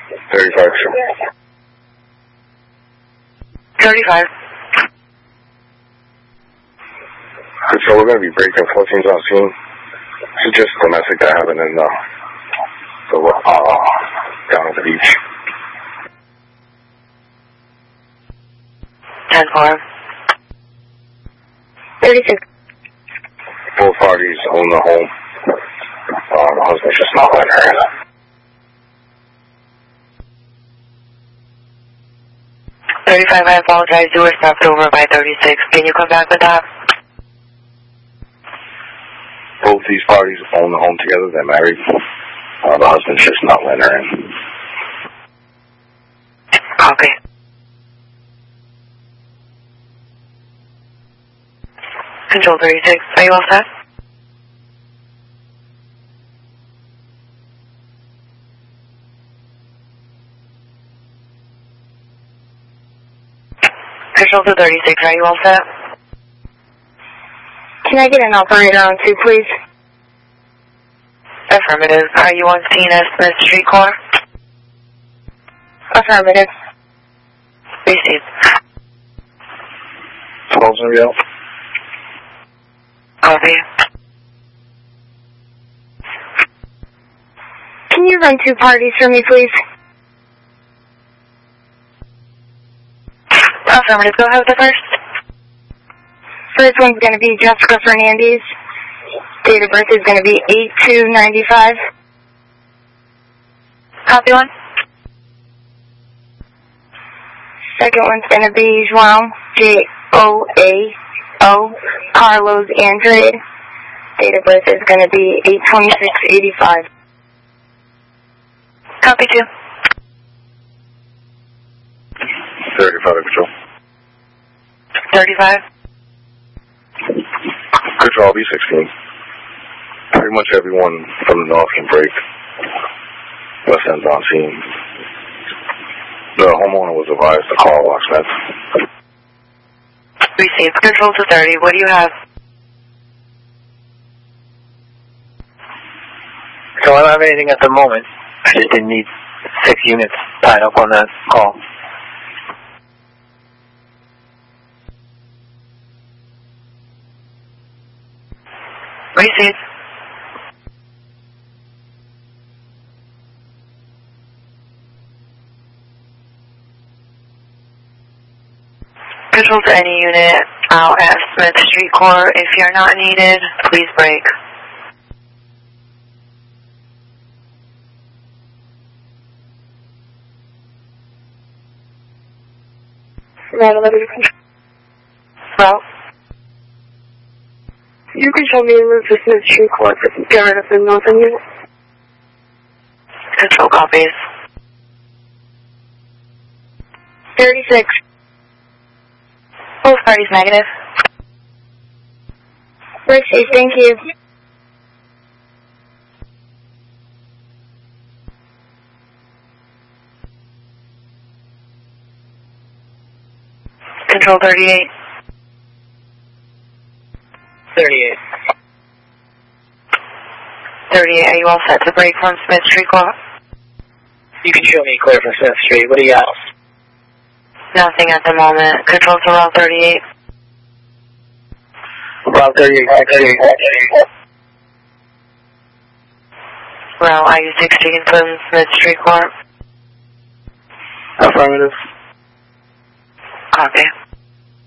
35. 35. So we're going to be breaking 14's on scene. It's just domestic that happened in down at the beach. 10-4. 36. Both parties own the home. The husband's just not letting her in. 35, I apologize. You were stopped over by 36. Can you come back with that? Both these parties own the home together. They're married. The husband's just not letting her in. Copy. Control 36. Are you all set? Control 236. Are you all set? Can I get an operator on 2, please? Affirmative. Are you on scene at Smith Street Car? Affirmative. Receive. 12's going to be out. Copy. Can you run 2 parties for me, please? Affirmative. Go ahead with the first. First one's going to be Jessica Fernandez. Date of birth is going to be 8/2/95. Copy one. Second one's going to be Joao, Joao, Carlos Andrade. Date of birth is going to be 8/26/85. Copy 2. 35 control. 35. Control B16. Pretty much everyone from the north can break. West End's on scene. The homeowner was advised to call locksmith. Receive. Control 230. What do you have? So I don't have anything at the moment. I just didn't need 6 units tied up on that call. Receive. Control to any unit out at Smith Street Court. If you're not needed, please break. Route. You can show me a route to Smith Street Court for Garrett and Northern Unit. Control copies. 36. Both parties negative. Receive, thank you. Control 38. 38. 38, are you all set to break from Smith Street Court? You can show me clear from Smith Street. What do you got? Nothing at the moment. Control to Route 38. Route 38, 68. Route IU-16 from Smith Street Court. Affirmative. Copy.